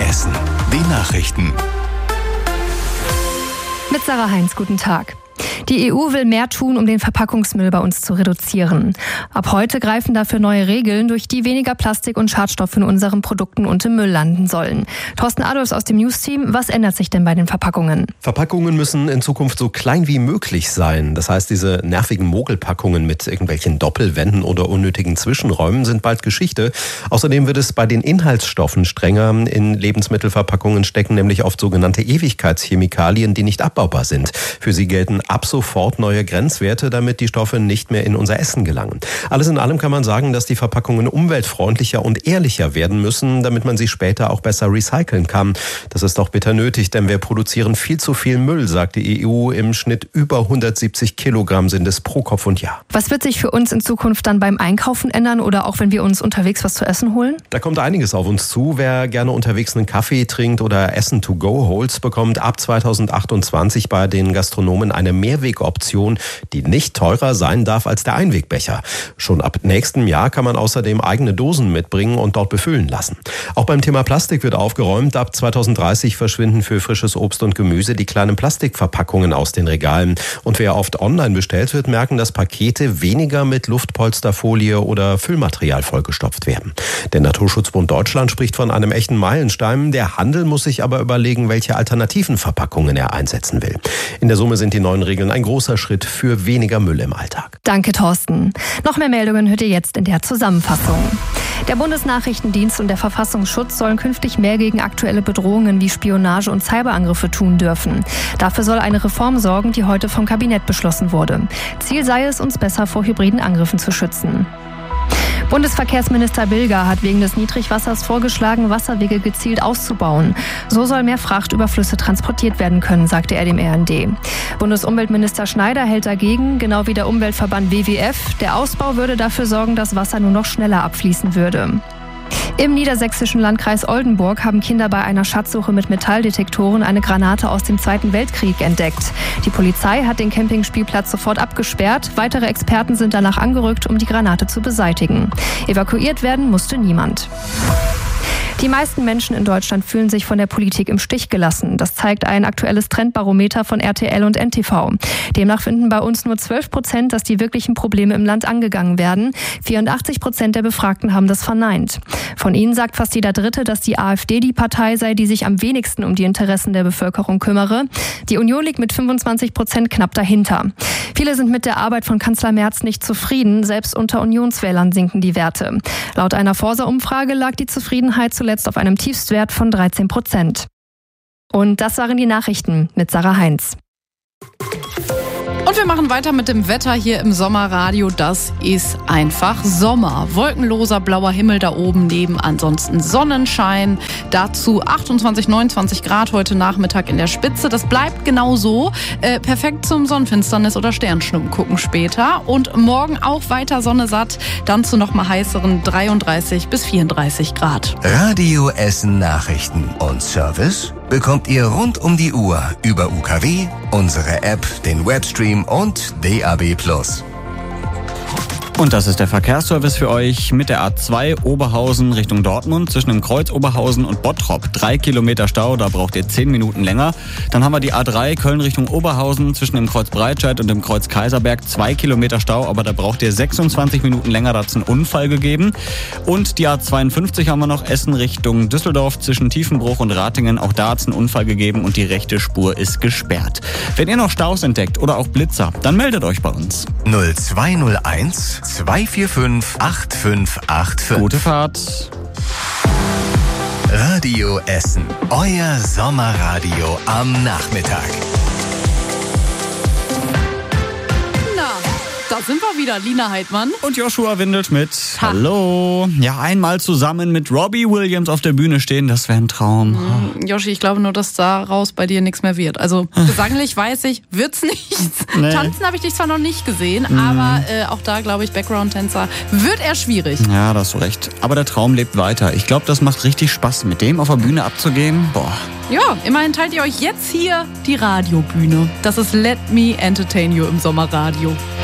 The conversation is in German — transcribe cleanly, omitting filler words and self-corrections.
Essen. Die Nachrichten. Mit Sarah Heinz, guten Tag. Die EU will mehr tun, um den Verpackungsmüll bei uns zu reduzieren. Ab heute greifen dafür neue Regeln, durch die weniger Plastik und Schadstoffe in unseren Produkten und im Müll landen sollen. Thorsten Adolfs aus dem News-Team, was ändert sich denn bei den Verpackungen? Verpackungen müssen in Zukunft so klein wie möglich sein. Das heißt, diese nervigen Mogelpackungen mit irgendwelchen Doppelwänden oder unnötigen Zwischenräumen sind bald Geschichte. Außerdem wird es bei den Inhaltsstoffen strenger. In Lebensmittelverpackungen stecken nämlich oft sogenannte Ewigkeitschemikalien, die nicht abbaubar sind. Für sie gelten ab sofort neue Grenzwerte, damit die Stoffe nicht mehr in unser Essen gelangen. Alles in allem kann man sagen, dass die Verpackungen umweltfreundlicher und ehrlicher werden müssen, damit man sie später auch besser recyceln kann. Das ist doch bitter nötig, denn wir produzieren viel zu viel Müll, sagt die EU. Im Schnitt über 170 Kilogramm sind es pro Kopf und Jahr. Was wird sich für uns in Zukunft dann beim Einkaufen ändern oder auch wenn wir uns unterwegs was zu essen holen? Da kommt einiges auf uns zu. Wer gerne unterwegs einen Kaffee trinkt oder Essen to go holt, bekommt ab 2028 bei den Gastronomen eine Mehrwegoption, die nicht teurer sein darf als der Einwegbecher. Schon ab nächstem Jahr kann man außerdem eigene Dosen mitbringen und dort befüllen lassen. Auch beim Thema Plastik wird aufgeräumt. Ab 2030 verschwinden für frisches Obst und Gemüse die kleinen Plastikverpackungen aus den Regalen. Und wer oft online bestellt, wird merken, dass Pakete weniger mit Luftpolsterfolie oder Füllmaterial vollgestopft werden. Der Naturschutzbund Deutschland spricht von einem echten Meilenstein. Der Handel muss sich aber überlegen, welche alternativen Verpackungen er einsetzen will. In der Summe sind die neuen Regeln ein großer Schritt für weniger Müll im Alltag. Danke, Thorsten. Noch mehr Meldungen hört ihr jetzt in der Zusammenfassung. Der Bundesnachrichtendienst und der Verfassungsschutz sollen künftig mehr gegen aktuelle Bedrohungen wie Spionage und Cyberangriffe tun dürfen. Dafür soll eine Reform sorgen, die heute vom Kabinett beschlossen wurde. Ziel sei es, uns besser vor hybriden Angriffen zu schützen. Bundesverkehrsminister Bilger hat wegen des Niedrigwassers vorgeschlagen, Wasserwege gezielt auszubauen. So soll mehr Fracht über Flüsse transportiert werden können, sagte er dem RND. Bundesumweltminister Schneider hält dagegen, genau wie der Umweltverband WWF. Der Ausbau würde dafür sorgen, dass Wasser nur noch schneller abfließen würde. Im niedersächsischen Landkreis Oldenburg haben Kinder bei einer Schatzsuche mit Metalldetektoren eine Granate aus dem Zweiten Weltkrieg entdeckt. Die Polizei hat den Campingspielplatz sofort abgesperrt. Weitere Experten sind danach angerückt, um die Granate zu beseitigen. Evakuiert werden musste niemand. Die meisten Menschen in Deutschland fühlen sich von der Politik im Stich gelassen. Das zeigt ein aktuelles Trendbarometer von RTL und NTV. Demnach finden bei uns nur 12%, dass die wirklichen Probleme im Land angegangen werden. 84% der Befragten haben das verneint. Von ihnen sagt fast jeder Dritte, dass die AfD die Partei sei, die sich am wenigsten um die Interessen der Bevölkerung kümmere. Die Union liegt mit 25% knapp dahinter. Viele sind mit der Arbeit von Kanzler Merz nicht zufrieden. Selbst unter Unionswählern sinken die Werte. Laut einer Forsa-Umfrage lag die Zufriedenheit zuletzt auf einem Tiefstwert von 13%. Und das waren die Nachrichten mit Sarah Heinz. Und wir machen weiter mit dem Wetter hier im Sommerradio. Das ist einfach Sommer. Wolkenloser blauer Himmel da oben neben, ansonsten Sonnenschein. Dazu 28, 29 Grad heute Nachmittag in der Spitze. Das bleibt genau so. Perfekt zum Sonnenfinsternis oder Sternschnuppen gucken später. Und morgen auch weiter Sonne satt. Dann zu noch mal heißeren 33 bis 34 Grad. Radio Essen Nachrichten und Service bekommt ihr rund um die Uhr über UKW, unsere App, den Webstream und DAB+. Und das ist der Verkehrsservice für euch mit der A2 Oberhausen Richtung Dortmund zwischen dem Kreuz Oberhausen und Bottrop. 3 Kilometer Stau, da braucht ihr 10 Minuten länger. Dann haben wir die A3 Köln Richtung Oberhausen zwischen dem Kreuz Breitscheid und dem Kreuz Kaiserberg. 2 Kilometer Stau, aber da braucht ihr 26 Minuten länger, da hat es einen Unfall gegeben. Und die A52 haben wir noch Essen Richtung Düsseldorf zwischen Tiefenbruch und Ratingen. Auch da hat es einen Unfall gegeben und die rechte Spur ist gesperrt. Wenn ihr noch Staus entdeckt oder auch Blitzer, dann meldet euch bei uns. 0201 245 8585. Gute Fahrt. Radio Essen. Euer Sommerradio am Nachmittag. Da sind wir wieder, Lina Heidmann. Und Joshua Windelschmidt. Hallo. Ja, einmal zusammen mit Robbie Williams auf der Bühne stehen, das wäre ein Traum. Joshi, ich glaube nur, dass daraus bei dir nichts mehr wird. Also gesanglich weiß ich, wird's nichts. Nee. Tanzen habe ich dich zwar noch nicht gesehen, aber auch da, glaube ich, Background-Tänzer wird eher schwierig. Ja, da hast du recht. Aber der Traum lebt weiter. Ich glaube, das macht richtig Spaß, mit dem auf der Bühne abzugehen. Boah. Ja, immerhin teilt ihr euch jetzt hier die Radiobühne. Das ist Let Me Entertain You im Sommerradio.